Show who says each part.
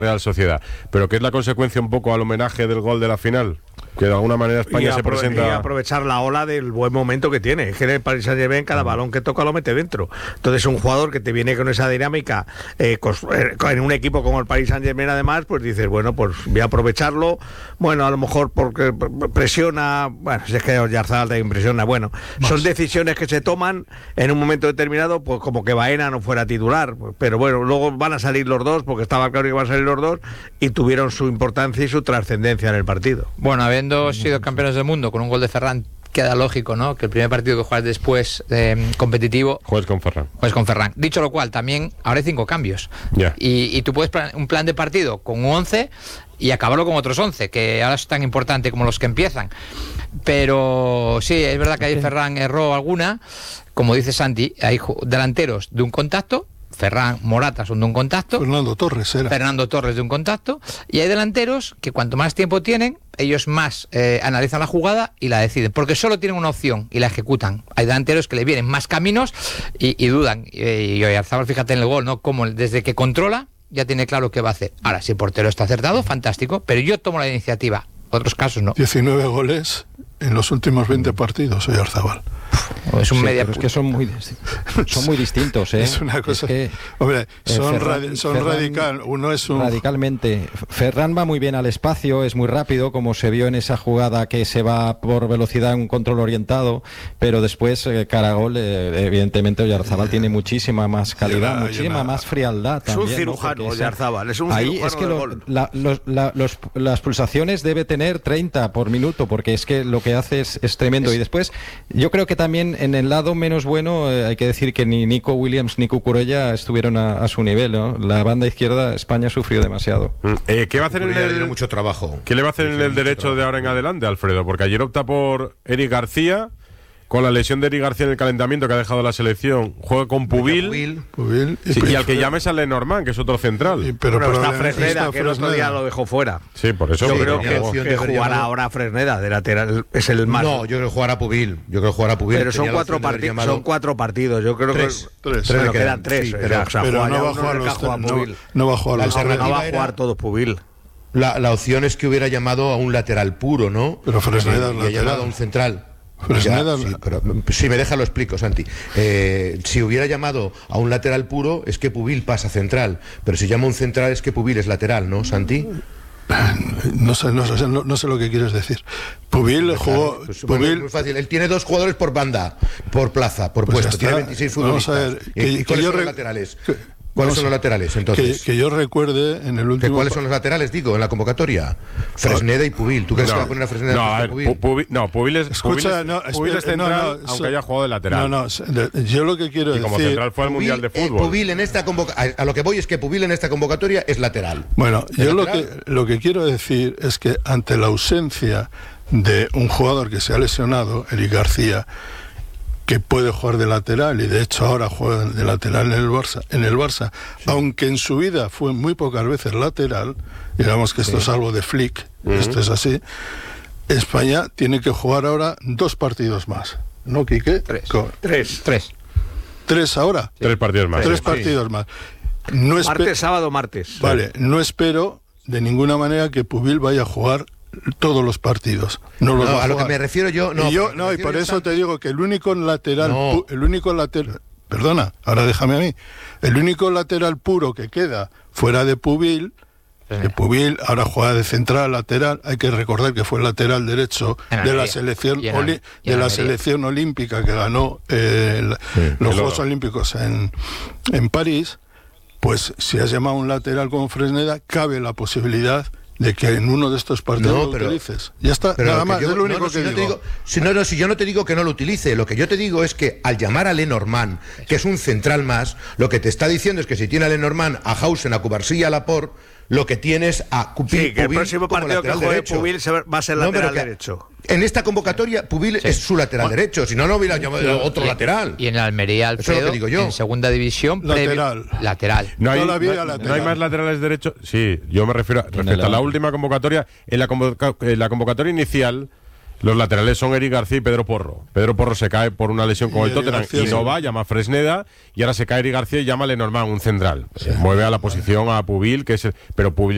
Speaker 1: Real Sociedad, pero que es la consecuencia un poco al homenaje del gol de la final, que de alguna manera España se presenta...
Speaker 2: Y aprovechar la ola del buen momento que tiene. Es que en el Paris Saint-Germain cada balón que toca lo mete dentro. Entonces un jugador que te viene con esa dinámica en un equipo como el Paris Saint-Germain, además, pues dices, bueno, pues voy a aprovecharlo. Bueno, a lo mejor porque presiona, bueno, si es que Oyarzabal te impresiona, bueno, son decisiones que se toman en un momento determinado, pues como que Baena no fuera titular, pero bueno, luego van a salir los dos, porque estaba claro que van a salir los dos, y tuvieron su importancia y su trascendencia en el partido.
Speaker 3: Bueno, habiendo sido campeones del mundo con un gol de Ferran, queda lógico, ¿no?, que el primer partido que juegas después competitivo
Speaker 1: juegues con Ferran.
Speaker 3: Dicho lo cual, también ahora hay 5 cambios.
Speaker 1: Yeah.
Speaker 3: Y tú puedes un plan de partido con un 11 y acabarlo con otros 11, que ahora es tan importante como los que empiezan. Pero sí, es verdad que ahí Ferran erró alguna. Como dice Santi, hay delanteros de un contacto. Ferran, Morata son de un contacto.
Speaker 4: Fernando Torres de
Speaker 3: un contacto. Y hay delanteros que cuanto más tiempo tienen, ellos más analizan la jugada y la deciden, porque solo tienen una opción y la ejecutan. Hay delanteros que le vienen más caminos y dudan. Y Oyarzabal, fíjate en el gol, ¿no?, como desde que controla ya tiene claro qué va a hacer. Ahora, si el portero está acertado, fantástico, pero yo tomo la iniciativa. Otros casos no.
Speaker 4: 19 goles en los últimos 20 partidos, Oyarzabal.
Speaker 3: Es un media.
Speaker 5: Pero es que son muy distintos, ¿eh?
Speaker 4: Es una cosa. Es que, hombre, son radical. Uno es un.
Speaker 5: Radicalmente. Ferran va muy bien al espacio, es muy rápido, como se vio en esa jugada que se va por velocidad en un control orientado, pero después, cara a gol, evidentemente Oyarzabal tiene muchísima más calidad, muchísima más frialdad. También,
Speaker 2: es un cirujano, ¿no? Oyarzabal, es un
Speaker 5: ahí
Speaker 2: cirujano.
Speaker 5: Es que las pulsaciones debe tener 30 por minuto, porque es que lo que hace es tremendo. Y después, yo creo que también en el lado menos bueno hay que decir que ni Nico Williams ni Cucurella estuvieron a su nivel, ¿no? La banda izquierda, España sufrió demasiado.
Speaker 1: ¿Qué va a hacer
Speaker 6: mucho trabajo?
Speaker 1: ¿Qué le va a hacer en el derecho de ahora en adelante, Alfredo? Porque ayer opta por Eric García, con la lesión de Eric García en el calentamiento que ha dejado la selección. Juega con Pubil. Sí, y al que llame es a Lenormand, que es otro central.
Speaker 2: Pero está Fresneda, que el otro día lo dejó fuera.
Speaker 1: Sí, por eso.
Speaker 2: Yo creo que jugará ahora Fresneda de lateral. Es el más.
Speaker 6: No, yo creo que jugará Pubil.
Speaker 2: Pero son 4 partidos. Son 4 partidos. Yo creo que quedan 3.
Speaker 4: Pero no va a jugar no va a
Speaker 2: jugar todos Pubil.
Speaker 6: La opción es que hubiera llamado a un lateral puro, ¿no?
Speaker 4: Pero Fresneda
Speaker 6: y ha llamado a un central. Si me deja lo explico, Santi. Si hubiera llamado a un lateral puro, es que Pubil pasa central, pero si llama a un central es que Pubil es lateral, ¿no, Santi?
Speaker 4: No sé lo que quieres decir. Pubil jugó.
Speaker 6: Pues Pubil, muy fácil. Él tiene 2 jugadores por banda, por plaza, por puesto. Tiene 26 futbolistas.
Speaker 4: Vamos a ver,
Speaker 6: ¿Y cuáles son los laterales? ¿Cuáles son los laterales, entonces?
Speaker 4: Que yo recuerde en el último...
Speaker 6: ¿Cuáles son los laterales, digo, en la convocatoria? Fresneda y Pubil. ¿Tú crees que va a poner a Fresneda?
Speaker 1: Pubil es central, aunque haya jugado de lateral.
Speaker 4: Yo lo que quiero decir...
Speaker 1: como central fue al Mundial de Fútbol.
Speaker 6: Pubil en esta a lo que voy es que Pubil en esta convocatoria es lateral.
Speaker 4: Bueno, yo lo que quiero decir es que ante la ausencia de un jugador que se ha lesionado, Eric García, que puede jugar de lateral, y de hecho ahora juega de lateral en el Barça, sí. Aunque en su vida fue muy pocas veces lateral, digamos que esto es algo de Flick, esto es así. España tiene que jugar ahora 2 partidos más, ¿no, Quique?
Speaker 2: 3
Speaker 4: ahora.
Speaker 1: 3 partidos más.
Speaker 4: 3 partidos más.
Speaker 2: Martes, sábado, martes.
Speaker 4: Vale, no espero de ninguna manera que Pubil vaya a jugar todos los partidos.
Speaker 6: A lo que me refiero yo...
Speaker 4: Y por eso te digo que el único lateral... Perdona, ahora déjame a mí. El único lateral puro que queda fuera de Pubil, que Pubil ahora juega de central lateral, hay que recordar que fue el lateral derecho de la selección olímpica que ganó los Juegos Olímpicos en París. Pues si has llamado a un lateral como Fresneda, cabe la posibilidad de que en uno de estos partidos lo utilices. Ya está, nada más, es lo único que digo.
Speaker 6: Si yo no te digo que no lo utilice, lo que yo te digo es que al llamar a Lenormand, que es un central más, lo que te está diciendo es que si tiene a Lenormand, a Hausen, a Cubarsí y a Laporte, lo que tienes a Pubil.
Speaker 2: Sí, que el próximo partido que juegue Pubil va a ser lateral derecho.
Speaker 6: En esta convocatoria, Pubil es su lateral derecho, si no, no hubiera llamado otro lateral.
Speaker 3: Y en Almería, Alfredo, eso es lo que digo yo. En segunda división, lateral.
Speaker 1: No hay más laterales derechos. Sí, yo me refiero respecto a la última convocatoria. En la convocatoria inicial, los laterales son Eric García y Pedro Porro. Pedro Porro se cae por una lesión con el Tottenham y no va, llama a Fresneda, y ahora se cae Eric García y llama a Lenormand, un central. Mueve a la posición a Pubil, pero Pubil